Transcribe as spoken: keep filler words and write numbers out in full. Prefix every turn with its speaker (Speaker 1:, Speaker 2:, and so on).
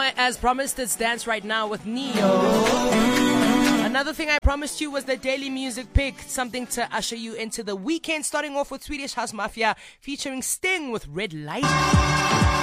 Speaker 1: as promised, it's Dance Right Now with Neo. Another thing I promised you was the daily music pick, something to usher you into the weekend, starting off with Swedish House Mafia featuring Sting with Red Light.